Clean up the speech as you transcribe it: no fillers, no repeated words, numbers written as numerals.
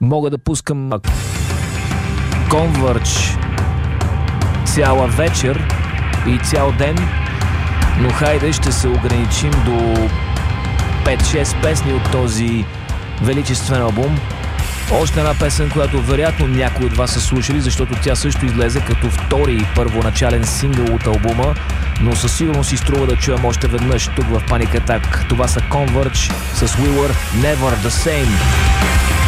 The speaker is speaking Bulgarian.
Мога да пускам Converge цяла вечер и цял ден, но хайде ще се ограничим до 5-6 песни от този величествен албум. Още една песен, която вероятно някои от вас са слушали, защото тя също излезе като втори и първоначален сингъл от албума, но със сигурност си струва да чуем още веднъж тук в Panic Attack. Това са Converge с We Were Never The Same.